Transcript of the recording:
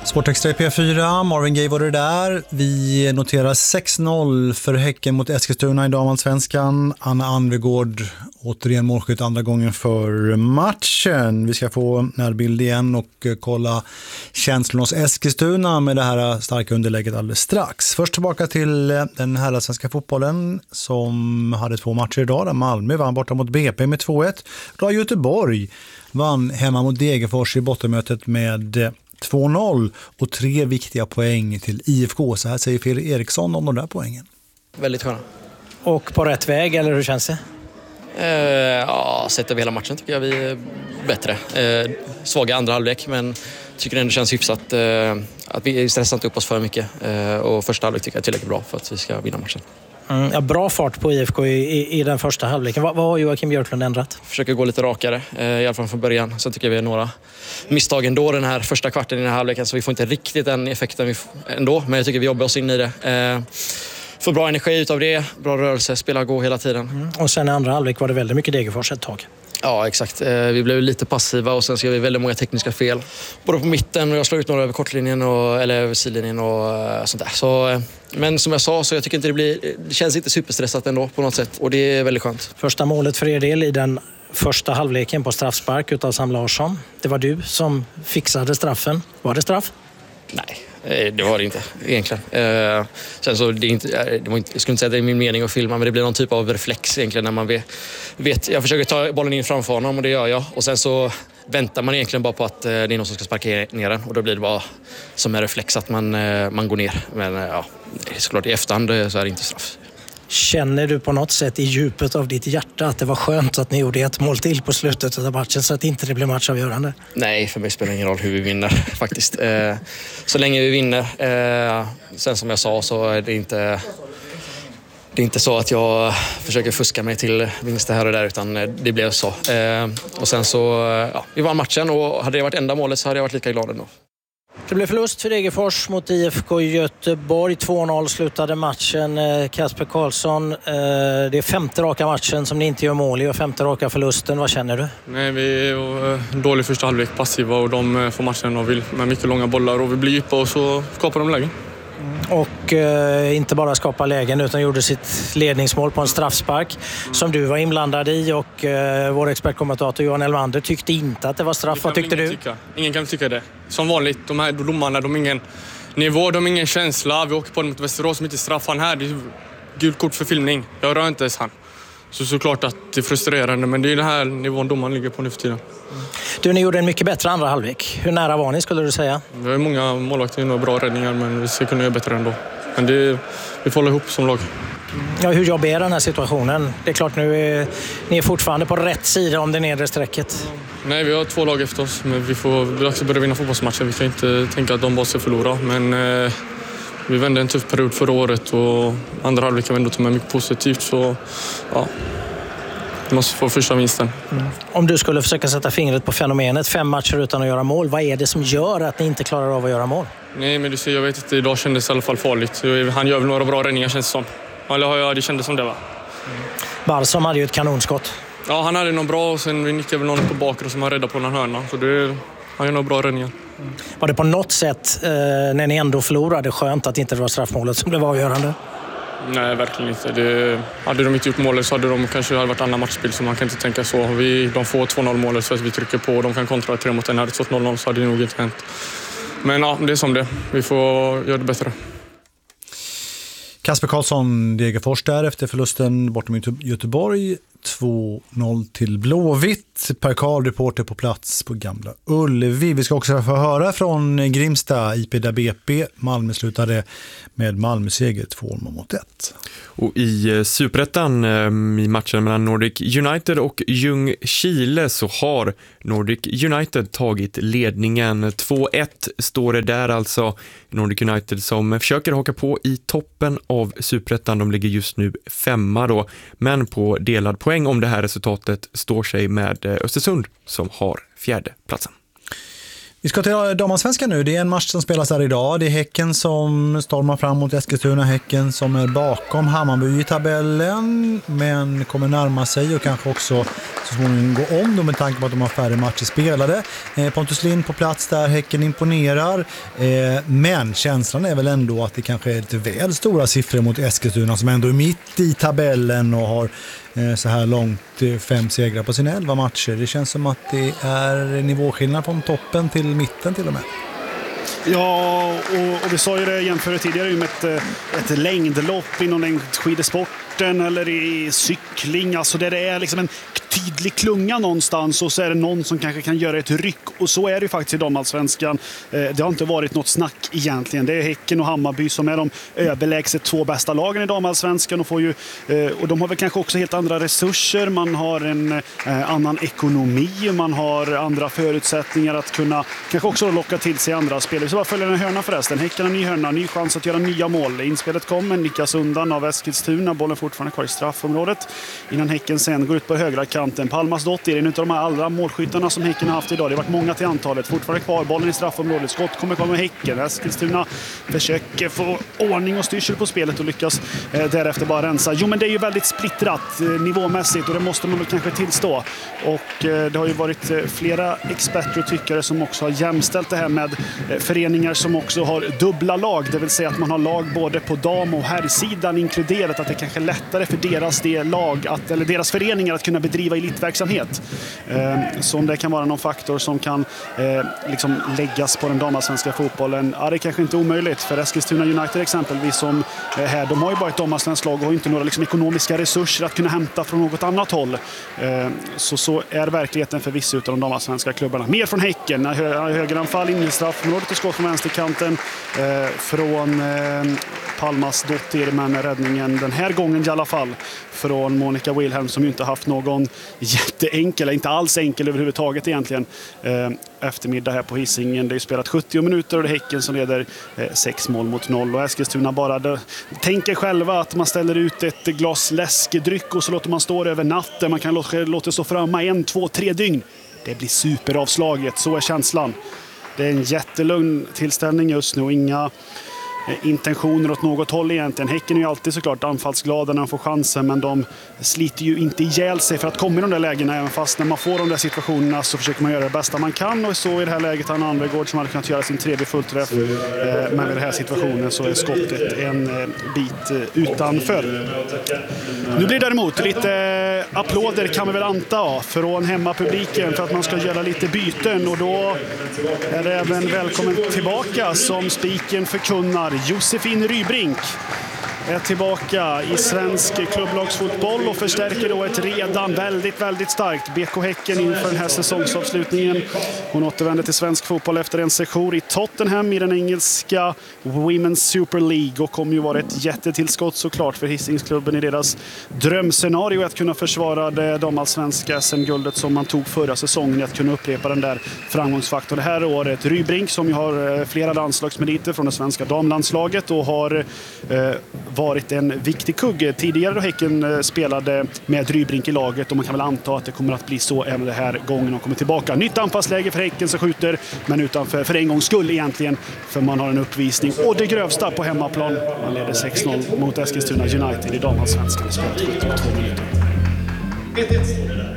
Sportextra i P4, Marvin Gaye var det där. Vi noterar 6-0 för Häcken mot Eskilstuna i damallsvenskan. Anna Anvegård återigen målskytt andra gången för matchen. Vi ska få närbild igen och kolla känslorna hos Eskilstuna med det här starka underlägget alldeles strax. Först tillbaka till den här svenska fotbollen som hade 2 matcher idag. Där Malmö vann borta mot BP med 2-1. Då Göteborg vann hemma mot Degerfors i bottenmötet med 2-0 och 3 viktiga poäng till IFK. Så här säger Phil Eriksson om de där poängen. Väldigt sköna. Och på rätt väg, eller hur känns det? Ja, sett över hela matchen tycker jag vi är bättre. Svaga andra halvlek, men tycker det ändå känns hyfsat att vi stressar inte upp oss för mycket. Och första halvlek tycker jag är tillräckligt bra för att vi ska vinna matchen. Ja, bra fart på IFK i den första halvleken. Vad har Joakim Björklund ändrat? Försöker gå lite rakare, i alla fall från början. Sen tycker jag vi har några misstag ändå den här första kvarten i den här halvleken. Så vi får inte riktigt den effekten ändå. Men jag tycker vi jobbar oss in i det. Får bra energi utav det, bra rörelse, spela gå hela tiden. Och sen i andra halvlek var det väldigt mycket Degerfors ett tag. Ja, exakt. Vi blev lite passiva och sen så gör vi väldigt många tekniska fel. Både på mitten och jag slår ut några över kortlinjen eller över sidlinjen och sånt där. Så, men som jag sa, så jag tycker inte det känns inte superstressat ändå på något sätt. Och det är väldigt skönt. Första målet för er del i den första halvleken på straffspark utav Sam Larsson. Det var du som fixade straffen. Var det straff? Nej, det var det inte egentligen. Sen så jag skulle inte säga att det är min mening att filma, men det blir någon typ av reflex egentligen när man vet. Jag försöker ta bollen in framför honom och det gör jag. Och sen så väntar man egentligen bara på att det är någon som ska sparka ner den. Och då blir det bara som en reflex att man går ner. Men ja, såklart i efterhand så är det inte straff. Känner du på något sätt i djupet av ditt hjärta att det var skönt att ni gjorde ett mål till på slutet av matchen så att inte det blev matchavgörande? Nej, för mig spelar det ingen roll hur vi vinner faktiskt. Så länge vi vinner. Sen som jag sa så är det inte så att jag försöker fuska mig till vinster här och där, utan det blev så. Och sen så, ja, vi vann matchen och hade det varit enda målet så hade jag varit lika glad ändå. Det blev förlust för Degerfors mot IFK Göteborg. 2-0 slutade matchen. Kasper Karlsson, det är 5:e raka matchen som ni inte gör mål i och 5:e raka förlusten. Vad känner du? Nej, vi är dålig första halvlek, passiva och de får matchen och vill med mycket långa bollar och vi blir djupa och så skapar de lägen. Och inte bara skapa lägen utan gjorde sitt ledningsmål på en straffspark som du var inblandad i och vår expertkommentator Johan Elmander tyckte inte att det var straff. Vad tyckte du? Ingen kan tycka det. Som vanligt, de här domarna, de har ingen nivå, de har ingen känsla. Vi åker på den mot Västerås som inte straff. Han här, det är gult kort för filmning. Jag rör inte ens han. Såklart att det är frustrerande, men det är den här nivån domaren ligger på nu för tiden. Du, ni gjorde en mycket bättre andra halvlek. Hur nära var ni, skulle du säga? Vi har många målvakter och bra räddningar, men vi ska kunna göra bättre ändå. Men vi får hålla ihop som lag. Ja, hur jobbar är den här situationen? Det är klart nu ni är fortfarande på rätt sida om det nedre strecket. Nej, vi har 2 lag efter oss, men vi får också börja vinna fotbollsmatcher. Vi kan inte tänka att de bara ska förlora, men vi vände en tuff period förra året och andra halvlek kan vi ändå ta med mycket positivt, så ja. Vi måste få första vinsten. Om du skulle försöka sätta fingret på fenomenet 5 matcher utan att göra mål, vad är det som gör att ni inte klarar av att göra mål? Nej, men du ser, jag vet inte, idag kändes det i alla fall farligt. Han gör väl några bra räddningar, känns det som. Eller det kändes som det, va? Balsam hade ju ett kanonskott. Ja, han hade någon bra och sen vi nickade väl någon på bakre som han räddade på någon hörna. Så han gör några bra räddningar. Var det på något sätt, när ni ändå förlorade, skönt att inte det var straffmålet som blev avgörande? Nej, verkligen inte. Hade de inte gjort målet så hade de kanske varit annan matchspel, så man kan inte tänka så. De får 2-0 målet så att vi trycker på. De kan kontra 3 mot 1. Hade 2-0 så hade det nog inte hänt. Men ja, det är som det. Vi får göra det bättre. Kasper Karlsson, Degerfors där efter förlusten bortom Göteborg. 2-0 till Blåvitt. Per Karl, reporter på plats på Gamla Ullevi. Vi ska också få höra från Grimsta, IP där BP. Malmö slutade med Malmö-seger 2-1. Och i Superettan i matchen mellan Nordic United och Ljungskile så har Nordic United tagit ledningen. 2-1 står det där alltså. Nordic United som försöker haka på i toppen av Superettan. De ligger just nu 5:a då, men på delad poäng om det här resultatet står sig med Östersund som har 4:e platsen. Vi ska till damallsvenskan nu. Det är en match som spelas här idag. Det är Häcken som stormar fram mot Eskilstuna. Häcken som är bakom Hammarby i tabellen, men kommer närma sig och kanske också så småningom gå om då med tanke på att de har färre matcher spelade. Pontus Lind på plats där, Häcken imponerar. Men känslan är väl ändå att det kanske är lite väl stora siffror mot Eskilstuna som ändå är mitt i tabellen och har så här långt 5 segrar på sina 11 matcher. Det känns som att det är nivåskillnad från toppen till mitten till och med. Ja, och vi sa ju det jämfört tidigare med ett längdlopp inom längdskidsporten eller i cykling. Alltså där det är liksom en tydlig klunga någonstans och så är det någon som kanske kan göra ett ryck. Och så är det ju faktiskt i damallsvenskan. Det har inte varit något snack egentligen. Det är Häcken och Hammarby som är de överlägset 2 bästa lagen i damallsvenskan och de har väl kanske också helt andra resurser. Man har en annan ekonomi, man har andra förutsättningar att kunna kanske också locka till sig andra spelare. Så bara följer en hörna förresten. Häcken har en ny hörna, ny chans att göra nya mål. Inspelet kommer, nickas undan av Eskilstuna. Bollen fortfarande kvar i straffområdet. Innan Häcken sen går ut på högra kanten. Palmas Dott är en av de här allra målskyttarna som Häcken har haft idag. Det har varit många till antalet. Fortfarande kvar, bollen i straffområdet. Skott kommer med Häcken. Eskilstuna försöker få ordning och styrsel på spelet och lyckas därefter bara rensa. Jo, men det är ju väldigt splittrat nivåmässigt och det måste man väl kanske tillstå. Och det har ju varit flera experter och tyckare som också har jämställt det här med föreningar som också har dubbla lag, det vill säga att man har lag både på dam- och herrsidan inkluderat, att det kanske är lättare för deras föreningar att kunna bedriva elitverksamhet. Så om det kan vara någon faktor som kan liksom läggas på den damallsvenska fotbollen, det är kanske inte omöjligt. För Eskilstuna United exempelvis som här, de har ju bara ett damallsvenskt lag och har inte några liksom ekonomiska resurser att kunna hämta från något annat håll. Så är verkligheten för vissa utav de damallsvenska klubbarna. Mer från Häcken, högeranfall in i straffområdet och skott från vänsterkanten från Palmas Dottir, men räddningen den här gången i alla fall från Monica Wilhelm som ju inte haft någon jätteenkel, inte alls enkel överhuvudtaget egentligen, eftermiddag här på Hisingen. Det är spelat 70 minuter och det är Häcken som leder 6-0 och Eskilstuna bara tänker själva att man ställer ut ett glas läskedryck och så låter man stå över natten. Man kan låta stå framme 1, 2, 3 dygn. Det blir superavslaget, så är känslan. Det är en jättelugn tillställning just nu och inga intentioner åt något håll egentligen. Häcken är ju alltid såklart anfallsglada när de får chansen, men de sliter ju inte ihjäl sig för att komma i de där lägena, även fast när man får de där situationerna så försöker man göra det bästa man kan, och så i det här läget har Anvegård som hade kunnat göra sin 3:e fullträff, men i den här situationen så är skottet en bit utanför. Nu blir det däremot lite applåder kan vi väl anta från hemmapubliken för att man ska göra lite byten, och då är det även välkommen tillbaka som spiken förkunnar. Josefin Rybrink är tillbaka i svensk klubblagsfotboll och förstärker då ett redan väldigt starkt BK Häcken inför den här säsongsavslutningen. Hon återvänder till svensk fotboll efter en session i Tottenham i den engelska Women's Super League och kommer ju vara ett jättetillskott såklart för Hisingsklubben i deras drömscenario att kunna försvara det damallsvenska SM-guldet som man tog förra säsongen, att kunna upprepa den där framgångsfaktorn det här året. Rybrink som ju har flera landslagsmeriter från det svenska damlandslaget och har varit en viktig kugge tidigare då Häcken spelade med Rybrink i laget, och man kan väl anta att det kommer att bli så även den här gången de kommer tillbaka. Nytt anfallsläge för Häcken som skjuter, men utanför för en gångs skull egentligen, för man har en uppvisning och det grövsta på hemmaplan. Man leder 6-0 mot Eskilstuna United i damallsvenskan och spelat 72 minuter.